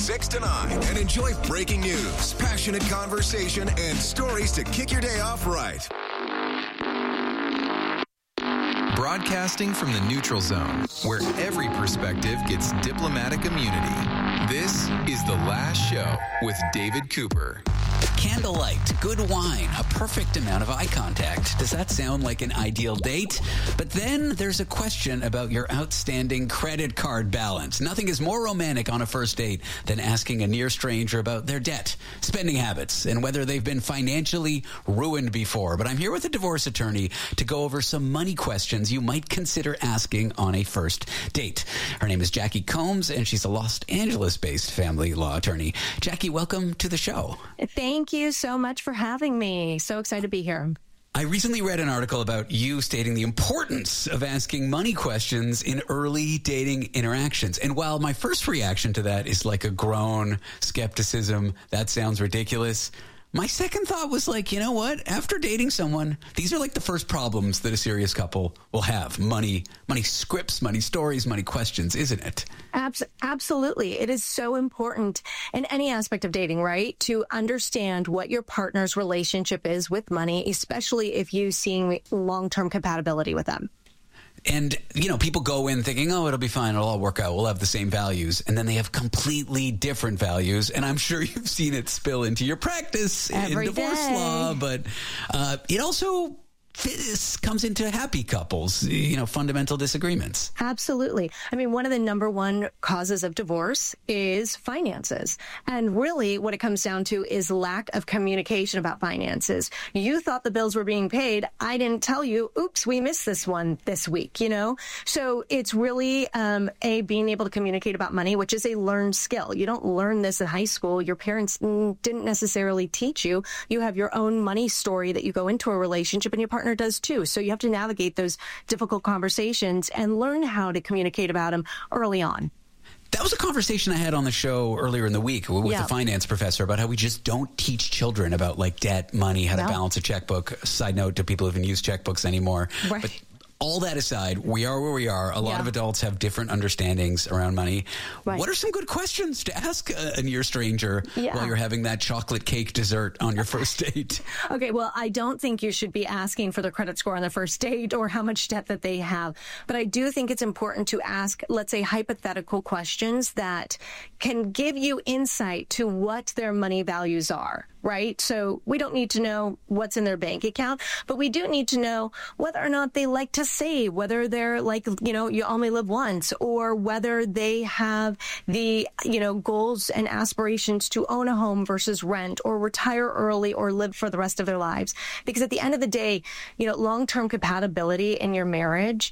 6 to 9 and enjoy breaking news, passionate conversation, and stories to kick your day off right. Broadcasting from the neutral zone, where every perspective gets diplomatic immunity. This is The Last Show with David Cooper. Candlelight, good wine, a perfect amount of eye contact. Does that sound like an ideal date? But then there's a question about your outstanding credit card balance. Nothing is more romantic on a first date than asking a near stranger about their debt, spending habits, and whether they've been financially ruined before. But I'm here with a divorce attorney to go over some money questions you might consider asking on a first date. Her name is Jackie Combs, and she's a Los Angeles-based family law attorney. Jackie, welcome to the show. Thank you so much for having me. So excited to be here. I recently read an article about you stating the importance of asking money questions in early dating interactions. And while my first reaction to that is like a grown skepticism, that sounds ridiculous, my second thought was like, you know what? After dating someone, these are like the first problems that a serious couple will have. Money scripts, money stories, money questions, isn't it? Absolutely. It is so important in any aspect of dating, right? To understand what your partner's relationship is with money, especially if you see long-term compatibility with them. And, you know, people go in thinking, oh, it'll be fine. It'll all work out. We'll have the same values. And then they have completely different values. And I'm sure you've seen it spill into your practice in divorce law. But it also comes into happy couples, you know, fundamental disagreements. Absolutely. I mean, one of the number one causes of divorce is finances. And really what it comes down to is lack of communication about finances. You thought the bills were being paid. I didn't tell you. Oops, we missed this one this week, you know? So it's really being able to communicate about money, which is a learned skill. You don't learn this in high school. Your parents didn't necessarily teach you. You have your own money story that you go into a relationship, and your partner does too. So you have to navigate those difficult conversations and learn how to communicate about them early on. That was a conversation I had on the show earlier in the week with the finance professor about how we just don't teach children about like debt, money, how to balance a checkbook. Side note to people who haven't used checkbooks anymore. Right. But all that aside, we are where we are. A lot of adults have different understandings around money. Right. What are some good questions to ask a near stranger while you're having that chocolate cake dessert on your first date? Okay, well, I don't think you should be asking for their credit score on the first date or how much debt that they have. But I do think it's important to ask, let's say, hypothetical questions that can give you insight to what their money values are. Right? So we don't need to know what's in their bank account, but we do need to know whether or not they like to save, whether they're like, you know, you only live once, or whether they have the, you know, goals and aspirations to own a home versus rent, or retire early, or live for the rest of their lives. Because at the end of the day, you know, long-term compatibility in your marriage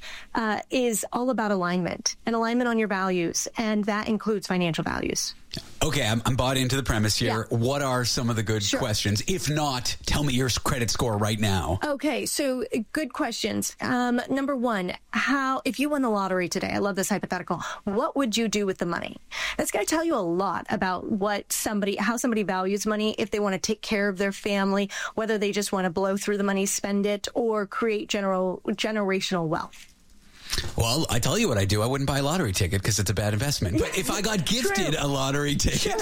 is all about alignment and alignment on your values. And that includes financial values. Okay, I'm bought into the premise here. Yeah. What are some of the good questions? If not, tell me your credit score right now. Okay, so good questions. Number one, if you won the lottery today, I love this hypothetical, what would you do with the money? That's going to tell you a lot about how somebody values money, if they want to take care of their family, whether they just want to blow through the money, spend it, or create generational wealth. Well, I tell you what I do. I wouldn't buy a lottery ticket because it's a bad investment. But if I got gifted a lottery ticket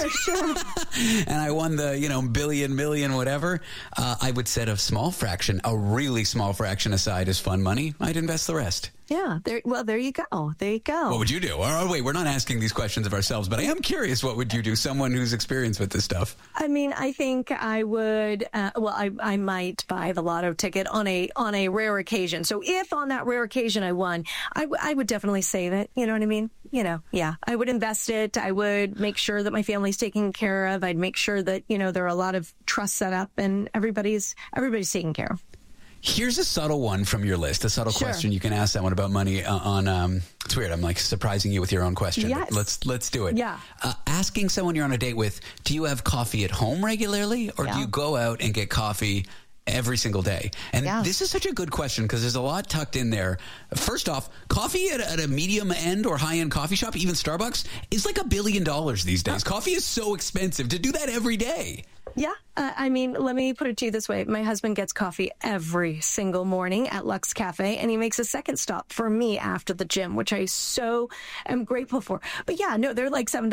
and I won the, you know, billion, million, whatever, I would set a small fraction, a really small fraction aside as fun money. I'd invest the rest. Yeah. There you go. There you go. What would you do? Oh, wait, we're not asking these questions of ourselves, but I am curious, what would you do? Someone who's experienced with this stuff. I mean, I think I would, I might buy the lotto ticket on a rare occasion. So if on that rare occasion I won, I would definitely save it. You know what I mean? You know, yeah. I would invest it. I would make sure that my family's taken care of. I'd make sure that, you know, there are a lot of trusts set up and everybody's taken care of. Here's a subtle one from your list, a subtle question. You can ask someone about money on, it's weird. I'm like surprising you with your own question. Yes. Let's do it. Yeah. Asking someone you're on a date with, do you have coffee at home regularly or do you go out and get coffee every single day? And this is such a good question because there's a lot tucked in there. First off, coffee at a medium end or high end coffee shop, even Starbucks, is like $1 billion these days. Coffee is so expensive to do that every day. Yeah. I mean, let me put it to you this way. My husband gets coffee every single morning at Lux Cafe, and he makes a second stop for me after the gym, which I so am grateful for. But yeah, no, they're like $7